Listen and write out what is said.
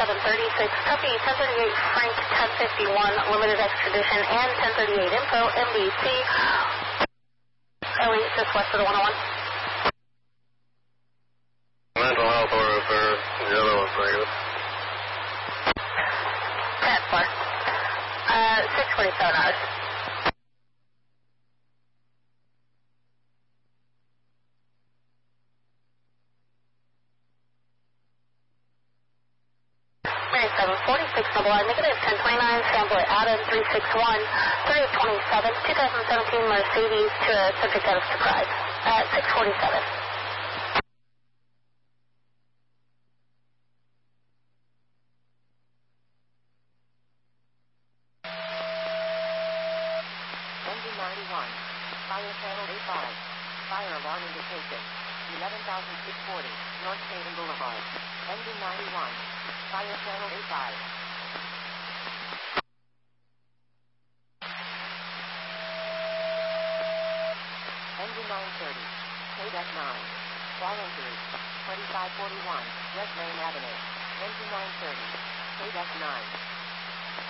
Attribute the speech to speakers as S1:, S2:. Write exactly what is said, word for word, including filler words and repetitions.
S1: seven thirty-six, copy ten thirty-eight Frank ten fifty-one, limited extradition, and ten thirty-eight info, M D C, Ellie, just west of the one oh one.
S2: Mental health order, sir. The other one's negative.
S1: ten four. Uh, six forty-seven hours. seven forty-six, double I, negative ten twenty-nine, Samboy Adam three six one, thirty twenty-seven, twenty seventeen Mercedes to a subject out of surprise at six forty-seven.
S3: Engine ninety-one, fire channel A five, fire alarm indication, eleven thousand six hundred forty, North Hayden Boulevard. Engine ninety-one, fire channel A five. Engine nine thirty, K nine, follow through, twenty-five forty-one, West Main Avenue. Engine nine thirty, K nine.